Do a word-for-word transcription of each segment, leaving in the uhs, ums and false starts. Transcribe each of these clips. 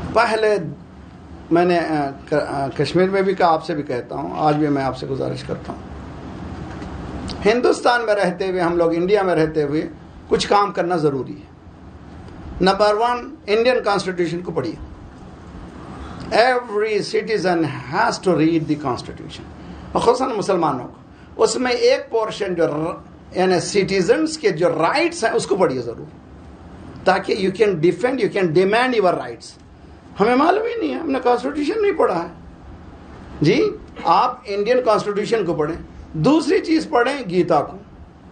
پہلے میں نے کشمیر میں بھی کہا، آپ سے بھی کہتا ہوں، آج بھی میں آپ سے گزارش کرتا ہوں، ہندوستان میں رہتے ہوئے ہم لوگ انڈیا میں رہتے ہوئے کچھ کام کرنا ضروری ہے. نمبر ون، انڈین کانسٹیٹیوشن کو پڑھیے. Every citizen has to read the constitution, خصوصاً مسلمانوں کو. اس میں ایک پورشن جو یعنی سٹیزنس کے جو رائٹس ہیں اس کو پڑھیے ضرور، تاکہ you can defend, you can demand your rights. ہمیں معلوم ہی نہیں ہے، ہم نے کانسٹیٹیوشن نہیں پڑھا ہے. جی آپ انڈین کانسٹیٹیوشن کو پڑھیں. دوسری چیز پڑھیں گیتا کو،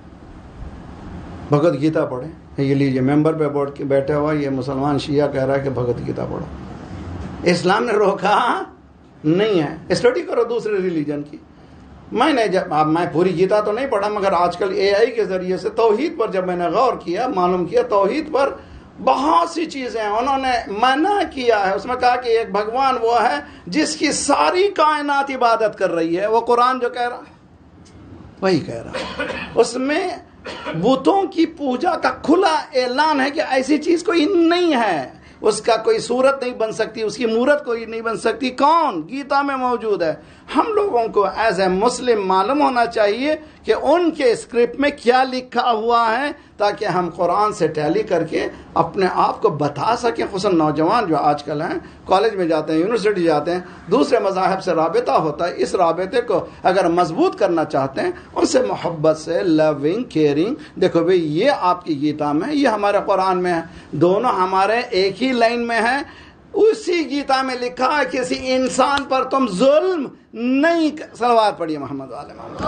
بھگوت گیتا پڑھیں. یہ لیجیے ممبر پہ بورڈ کے بیٹھا ہوا یہ مسلمان شیعہ کہہ رہا ہے کہ بھگوت گیتا پڑھو. اسلام نے روکا نہیں ہے. اسٹڈی کرو دوسرے ریلیجن کی. میں نے جب میں پوری گیتا تو نہیں پڑھا، مگر آج کل اے آئی کے ذریعے سے توحید پر جب میں نے غور کیا، معلوم کیا توحید پر بہت سی چیزیں انہوں نے منع کیا ہے. اس میں کہا کہ ایک بھگوان وہ ہے جس کی ساری کائنات عبادت کر رہی ہے. وہ قرآن جو کہہ رہا وہی کہہ رہا. اس میں بتوں کی پوجا کا کھلا اعلان ہے کہ ایسی چیز کوئی نہیں ہے، اس کا کوئی صورت نہیں بن سکتی، اس کی مورت کوئی نہیں بن سکتی. کون؟ گیتا میں موجود ہے. ہم لوگوں کو ایز اے مسلم معلوم ہونا چاہیے کہ ان کے اسکرپٹ میں کیا لکھا ہوا ہے، تاکہ ہم قرآن سے ٹیلی کر کے اپنے آپ کو بتا سکیں. خصوصاً نوجوان جو آج کل ہیں، کالج میں جاتے ہیں، یونیورسٹی جاتے ہیں، دوسرے مذاہب سے رابطہ ہوتا ہے. اس رابطے کو اگر مضبوط کرنا چاہتے ہیں، ان سے محبت سے، لونگ، کیئرنگ. دیکھو بھئی یہ آپ کی گیتا میں ہے، یہ ہمارے قرآن میں ہے، دونوں ہمارے ایک ہی لائن میں ہیں. اسی گیتا میں لکھا ہے کسی انسان پر تم ظلم نہیں. صلوات پڑھیے محمد والے محمد.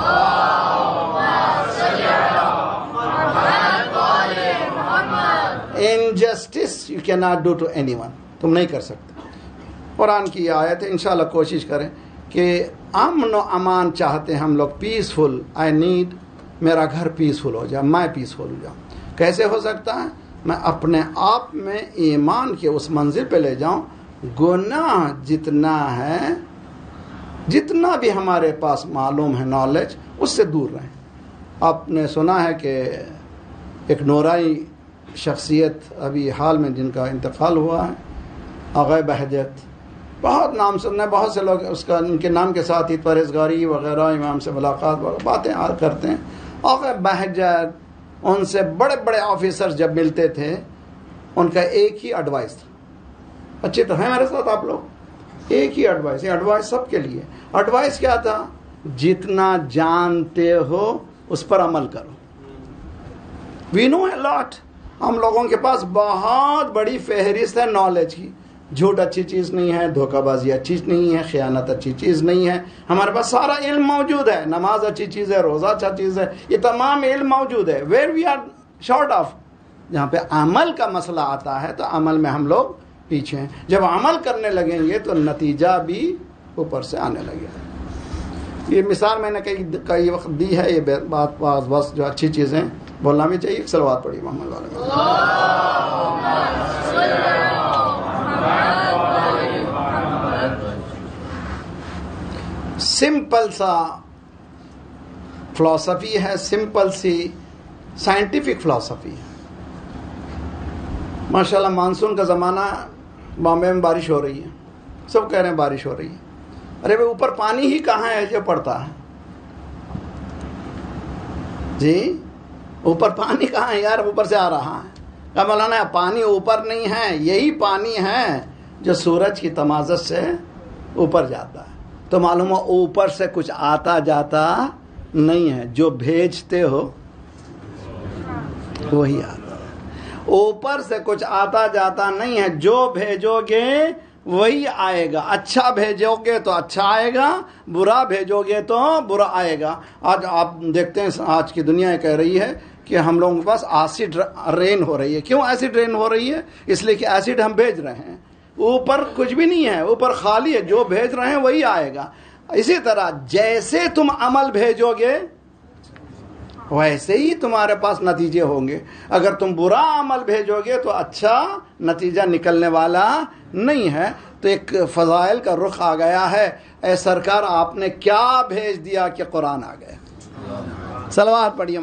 Injustice you can not do to any one. تم نہیں کر سکتے. قرآن کی یہ آیت ہے. انشاءاللہ کوشش کریں کہ امن و امان چاہتے ہیں ہم لوگ، پیسفل. آئی نیڈ میرا گھر پیسفل ہو جائے، میں پیسفل ہو جاؤں. کیسے ہو سکتا ہے؟ میں اپنے آپ میں ایمان کے اس منزل پہ لے جاؤں. گناہ جتنا ہے، جتنا بھی ہمارے پاس معلوم ہے نالج، اس سے دور رہیں. آپ نے سنا ہے کہ ایک نورائی شخصیت ابھی حال میں جن کا انتقال ہوا ہے، آغا بہجت. بہت نام سننا ہے، بہت سے لوگ اس کا ان کے نام کے ساتھ ہی پرہیزگاری وغیرہ، امام سے ملاقات وغیرہ باتیں کرتے ہیں. آغا بہجت، ان سے بڑے بڑے آفیسر جب ملتے تھے، ان کا ایک ہی ایڈوائس تھا. اچھے تو ہیں میرے ساتھ آپ لوگ؟ ایک ہی ایڈوائس. یہ ایڈوائس سب کے لیے. ایڈوائس کیا تھا؟ جتنا جانتے ہو اس پر عمل کرو. وی نو اے لاٹ. ہم لوگوں کے پاس بہت بڑی فہرست ہے نالج کی. جھوٹ اچھی چیز نہیں ہے، دھوکہ بازی اچھی نہیں ہے، خیانت اچھی چیز نہیں ہے. ہمارے پاس سارا علم موجود ہے. نماز اچھی چیز ہے، روزہ اچھا چیز ہے، یہ تمام علم موجود ہے. Where we are short of, جہاں پہ عمل کا مسئلہ آتا ہے تو عمل میں ہم لوگ پیچھے ہیں. جب عمل کرنے لگیں گے تو نتیجہ بھی اوپر سے آنے لگے گا. یہ مثال میں نے کئی کئی وقت دی ہے. یہ بات بس بس جو اچھی چیزیں بولنا بھی چاہیے. صلوات پڑھی محمد والے. سمپل سا فلسفی ہے، سمپل سی سائنٹیفک فلسفی ہے. ماشاءاللہ مانسون کا زمانہ، بامبے میں بارش ہو رہی ہے، سب کہہ رہے ہیں بارش ہو رہی ہے. ارے بھائی اوپر پانی ہی کہاں ہے جو پڑتا ہے؟ جی اوپر پانی کہاں ہے یار؟ اوپر سے آ رہا ہے. کیا مولانا پانی اوپر نہیں ہے، یہی پانی ہے جو سورج کی تمازت سے اوپر جاتا ہے. تو معلوم ہو اوپر سے کچھ آتا جاتا نہیں ہے. جو بھیجتے ہو وہی آتا ہے. اوپر سے کچھ آتا جاتا نہیں ہے. جو بھیجو گے وہی آئے گا. اچھا بھیجو گے تو اچھا آئے گا، برا بھیجو گے تو برا آئے گا. آج آپ دیکھتے ہیں آج کی دنیا کہہ رہی ہے کہ ہم لوگوں کے پاس ایسڈ رین ہو رہی ہے. کیوں ایسڈ رین ہو رہی ہے؟ اس لیے کہ ایسڈ ہم بھیج رہے ہیں. اوپر کچھ بھی نہیں ہے، اوپر خالی ہے. جو بھیج رہے ہیں وہی آئے گا. اسی طرح جیسے تم عمل بھیجو گے ویسے ہی تمہارے پاس نتیجے ہوں گے. اگر تم برا عمل بھیجو گے تو اچھا نتیجہ نکلنے والا نہیں ہے. تو ایک فضائل کا رخ آ گیا ہے. اے سرکار آپ نے کیا بھیج دیا کہ قرآن آ گیا. صلوات پڑھیے.